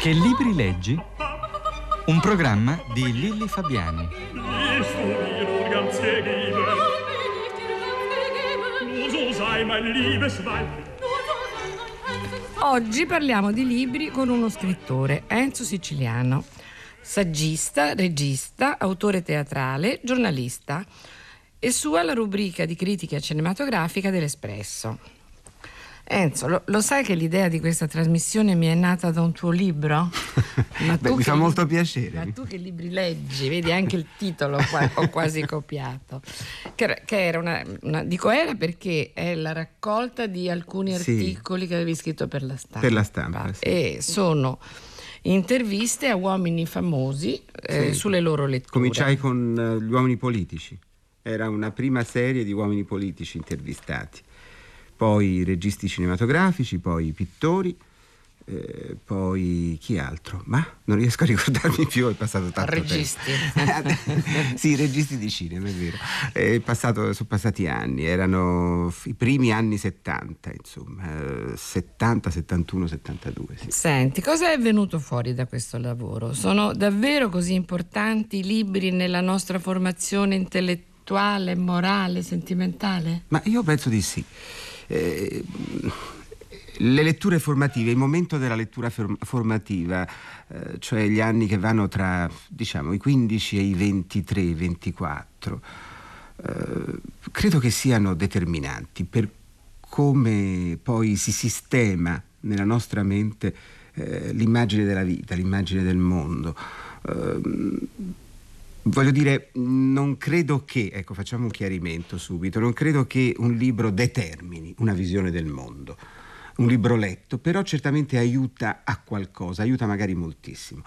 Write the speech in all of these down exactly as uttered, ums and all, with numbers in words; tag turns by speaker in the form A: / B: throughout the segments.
A: Che libri leggi? Un programma di Lilli Fabiani.
B: Oggi parliamo di libri con uno scrittore, Enzo Siciliano, saggista, regista, autore teatrale, giornalista, e sua la rubrica di critica cinematografica dell'Espresso. Enzo, lo, lo sai che l'idea di questa trasmissione mi è nata da un tuo libro?
C: Ma Beh, mi fa molto
B: libri,
C: piacere.
B: Ma tu che libri leggi? Vedi, anche il titolo qua, ho quasi copiato. Che, che era una, una... Dico era perché è la raccolta di alcuni articoli sì. che avevi scritto per la stampa.
C: Per la stampa, sì.
B: E sono interviste a uomini famosi eh,
C: sì.
B: sulle loro letture.
C: Cominciai con uh, gli uomini politici. Era una prima serie di uomini politici intervistati. Poi registi cinematografici, poi pittori, eh, poi chi altro? Ma non riesco a ricordarmi più, è passato tanto
B: registi.
C: tempo. Sì, registi di cinema, è vero. È passato, sono passati anni, erano i primi anni settanta, insomma, settanta, settantuno, settantadue. Sì.
B: Senti, cosa è venuto fuori da questo lavoro? Sono davvero così importanti i libri nella nostra formazione intellettuale, morale, sentimentale?
C: Ma io penso di sì. Eh, le letture formative, il momento della lettura for- formativa, eh, cioè gli anni che vanno tra, diciamo, i quindici e i ventitré ventiquattro, eh, credo che siano determinanti per come poi si sistema nella nostra mente eh, l'immagine della vita, l'immagine del mondo. Eh, Voglio dire, non credo che, ecco, facciamo un chiarimento subito, non credo che un libro determini una visione del mondo, un libro letto, però certamente aiuta a qualcosa, aiuta magari moltissimo.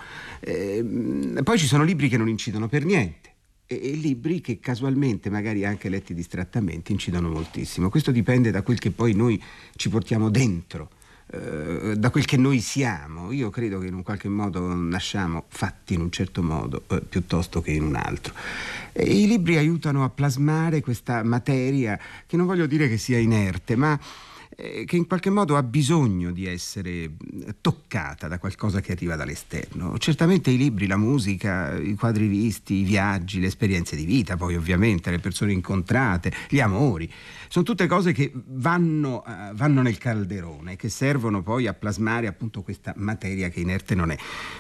C: Eh, poi ci sono libri che non incidono per niente e, e libri che casualmente, magari anche letti distrattamente, incidono moltissimo. Questo dipende da quel che poi noi ci portiamo dentro. Uh, da quel che noi siamo. Io credo che in un qualche modo nasciamo fatti in un certo modo uh, piuttosto che in un altro, e i libri aiutano a plasmare questa materia che non voglio dire che sia inerte, ma eh, che in qualche modo ha bisogno di essere toccata da qualcosa che arriva dall'esterno. Certamente i libri, la musica, i quadri visti, i viaggi, le esperienze di vita, poi ovviamente le persone incontrate, gli amori, sono tutte cose che vanno, uh, vanno nel calderone, che servono poi a plasmare appunto questa materia che inerte non è.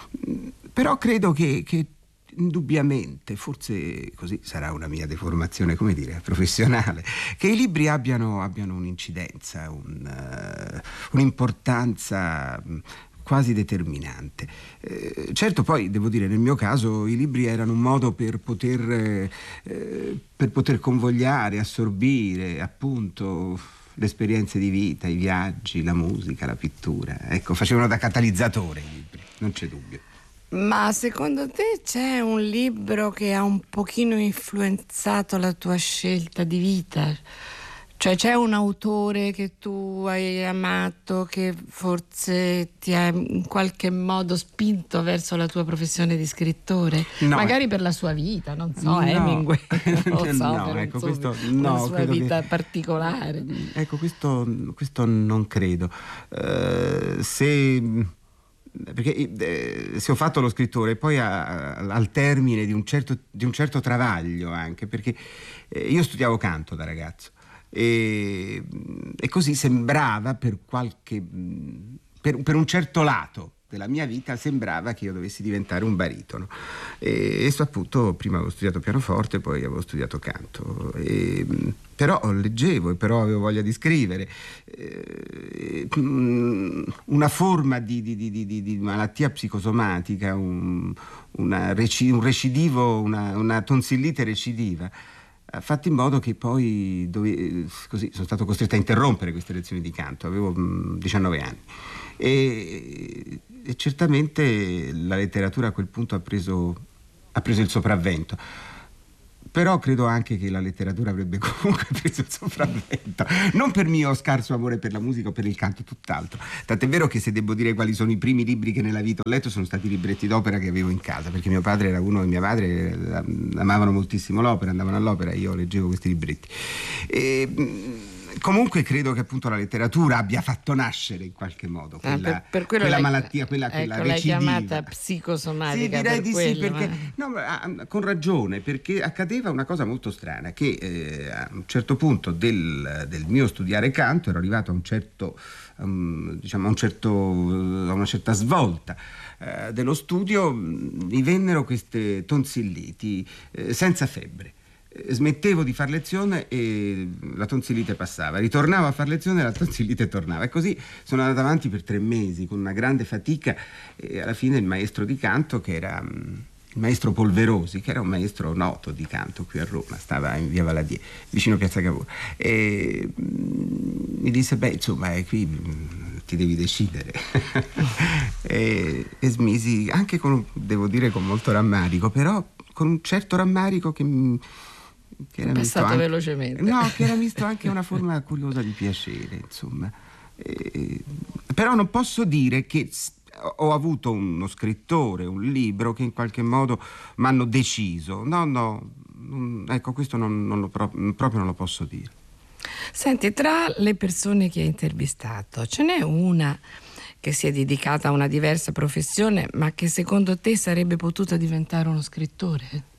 C: Però credo che, che indubbiamente, forse così sarà una mia deformazione, come dire, professionale, che i libri abbiano, abbiano un'incidenza, un, uh, un'importanza quasi determinante. Eh, certo, poi devo dire, nel mio caso i libri erano un modo per poter eh, per poter convogliare, assorbire appunto le esperienze di vita, i viaggi, la musica, la pittura. Ecco, facevano da catalizzatore i libri, non c'è dubbio.
B: Ma secondo te c'è un libro che ha un pochino influenzato la tua scelta di vita? Cioè c'è un autore che tu hai amato che forse ti ha in qualche modo spinto verso la tua professione di scrittore?
C: No,
B: magari per la sua vita, non so,
C: no.
B: Hemingway, non lo so,
C: no,
B: per
C: ecco,
B: un
C: questo,
B: suo,
C: no,
B: la sua vita
C: che,
B: particolare.
C: Ecco, questo, questo non credo. Uh, se... perché eh, se ho fatto lo scrittore poi a, a, al termine di un certo, di un certo travaglio, anche perché eh, io studiavo canto da ragazzo e, e così sembrava per qualche per, per un certo lato della mia vita sembrava che io dovessi diventare un baritono e, e appunto prima avevo studiato pianoforte, poi avevo studiato canto e, però leggevo e però avevo voglia di scrivere. Eh, una forma di, di, di, di, di malattia psicosomatica, un, una reci, un recidivo, una, una tonsillite recidiva ha fatto in modo che poi dove, così, sono stato costretto a interrompere queste lezioni di canto. Avevo mh, diciannove anni e, e certamente la letteratura a quel punto ha preso, ha preso il sopravvento. Però credo anche che la letteratura avrebbe comunque preso il sopravvento, non per mio scarso amore per la musica o per il canto, tutt'altro. Tant'è vero che se devo dire quali sono i primi libri che nella vita ho letto sono stati i libretti d'opera che avevo in casa, perché mio padre era uno e mia madre amavano moltissimo l'opera, andavano all'opera e io leggevo questi libretti. E comunque credo che appunto la letteratura abbia fatto nascere in qualche modo quella,
B: ah, per, per quella
C: lei,
B: malattia,
C: quella,
B: ecco,
C: quella
B: l'hai
C: recidiva.
B: chiamata psicosomatica.
C: Sì, direi
B: per
C: di
B: quello,
C: sì, perché
B: ma...
C: no, con ragione, perché accadeva una cosa molto strana, che eh, a un certo punto del, del mio studiare canto ero arrivato a un certo, um, diciamo, a, un certo, a una certa svolta eh, dello studio, mi vennero queste tonsilliti eh, senza febbre. Smettevo di far lezione e la tonsillite passava, ritornavo a far lezione e la tonsillite tornava, e così sono andato avanti per tre mesi con una grande fatica, e alla fine il maestro di canto, che era il maestro Polverosi, che era un maestro noto di canto qui a Roma, stava in via Valadier, vicino a Piazza Cavour, e mi disse: beh, insomma, è qui, ti devi decidere. e, e smisi, anche con, devo dire, con molto rammarico, però con un certo rammarico che mi che era
B: passato
C: anche,
B: velocemente.
C: No, che era visto anche una forma curiosa di piacere, insomma. E, però non posso dire che ho avuto uno scrittore, un libro che in qualche modo mi hanno deciso. No, no, non, ecco, questo non, non lo, proprio non lo posso dire.
B: Senti, tra le persone che hai intervistato, ce n'è una che si è dedicata a una diversa professione, ma che secondo te sarebbe potuta diventare uno scrittore?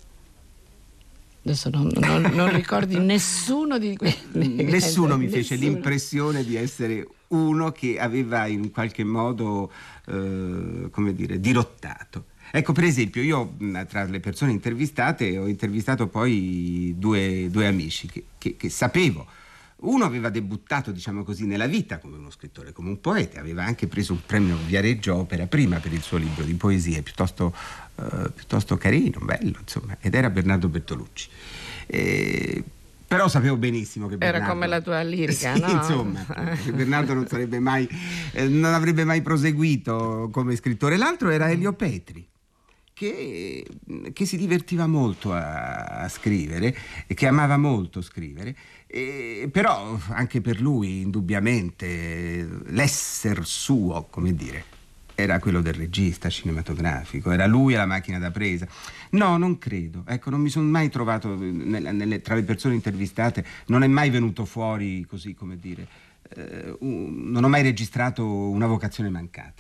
B: Adesso non, non, non ricordi nessuno di quelli.
C: Nessuno mi
B: nessuno.
C: fece l'impressione di essere uno che aveva in qualche modo, eh, come dire, dirottato. Ecco, per esempio, io tra le persone intervistate ho intervistato poi due, due amici che, che, che sapevo. Uno aveva debuttato, diciamo così, nella vita come uno scrittore, come un poeta, aveva anche preso un premio Viareggio Opera Prima per il suo libro di poesie, piuttosto, uh, piuttosto carino, bello, insomma, ed era Bernardo Bertolucci. E... Però sapevo benissimo che Bernardo...
B: Era come la tua lirica,
C: sì,
B: no?
C: insomma, che Bernardo non sarebbe mai, eh, non avrebbe mai proseguito come scrittore. L'altro era Elio Petri, che, che si divertiva molto a, a scrivere e che amava molto scrivere, e, però anche per lui indubbiamente l'esser suo, come dire, era quello del regista cinematografico, era lui e la macchina da presa. No, non credo, ecco, non mi sono mai trovato nelle, nelle, tra le persone intervistate, non è mai venuto fuori così, come dire, eh, un, non ho mai registrato una vocazione mancata.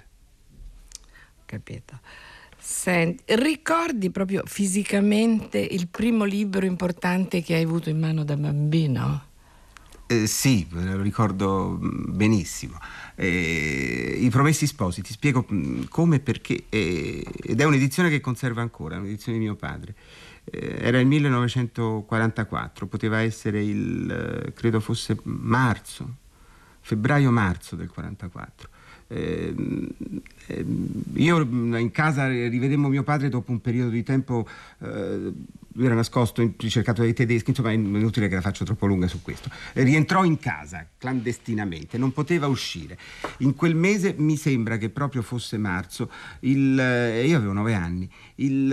B: Capito. Senti, ricordi proprio fisicamente il primo libro importante che hai avuto in mano da bambino?
C: Eh, sì, lo ricordo benissimo. Eh, I Promessi Sposi, ti spiego come e perché, eh, ed è un'edizione che conservo ancora, un'edizione di mio padre. Eh, era il millenovecentoquarantaquattro, poteva essere il, credo fosse marzo, febbraio-marzo del quarantaquattro. Eh, eh, io in casa rivedemmo mio padre dopo un periodo di tempo, eh, lui era nascosto, in, ricercato dai tedeschi, insomma è inutile che la faccio troppo lunga su questo. Eh, rientrò in casa clandestinamente, non poteva uscire. In quel mese, mi sembra che proprio fosse marzo, il, eh, io avevo nove anni, il,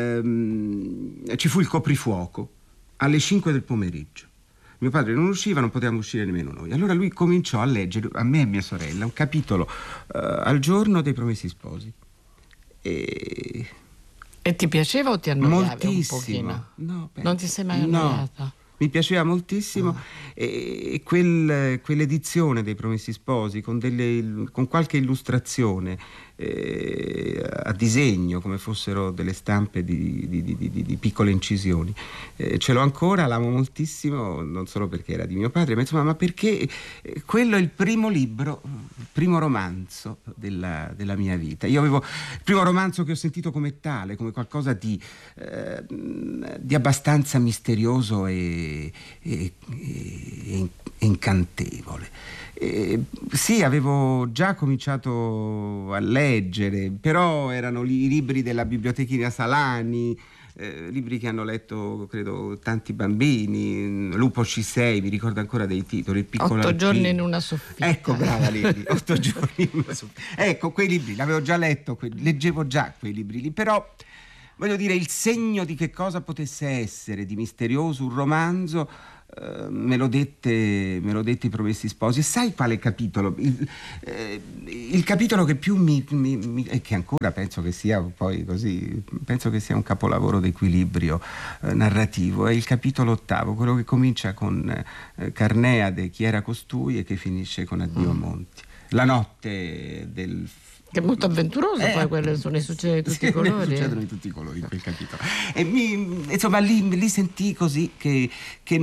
C: eh, ci fu il coprifuoco alle cinque del pomeriggio. Mio padre non usciva, non potevamo uscire nemmeno noi. Allora lui cominciò a leggere, a me e mia sorella, un capitolo uh, al giorno dei Promessi Sposi. E...
B: e ti piaceva o ti annoiavi
C: moltissimo.
B: un pochino?
C: No, beh,
B: non ti sei mai annoiato?
C: No. Mi piaceva moltissimo, oh. e, e quel, quell'edizione dei Promessi Sposi con, delle, con qualche illustrazione eh, a disegno, come fossero delle stampe di, di, di, di, di piccole incisioni, eh, ce l'ho ancora, l'amo moltissimo, non solo perché era di mio padre, ma insomma, ma perché eh, quello è il primo libro, il primo romanzo della, della mia vita. Io avevo il primo romanzo che ho sentito come tale, come qualcosa di, eh, di abbastanza misterioso e E, e, e incantevole. E, sì, avevo già cominciato a leggere, però erano li, i libri della bibliotechina Salani, eh, libri che hanno letto credo tanti bambini. Lupo C sei, mi ricordo ancora dei titoli, il piccolo
B: Otto
C: Alpino.
B: giorni in una soffitta.
C: Ecco, brava Lili, otto giorni in una soffitta. Ecco, quei libri l'avevo già letto, que- leggevo già quei libri lì, però voglio dire, il segno di che cosa potesse essere di misterioso un romanzo Uh, me lo dette me lo dette i Promessi Sposi. E sai quale capitolo? Il, eh, il capitolo che più mi, mi, mi e che ancora penso che sia poi così, penso che sia un capolavoro d'equilibrio eh, narrativo, è il capitolo ottavo, quello che comincia con eh, Carneade, chi era costui, e che finisce con Addio Monti. La notte del
B: che è molto avventuroso,
C: eh,
B: poi quello ne succede di tutti
C: sì,
B: i colori.
C: succedono di tutti i colori in quel capitolo. E mi, insomma lì, lì sentii così che, che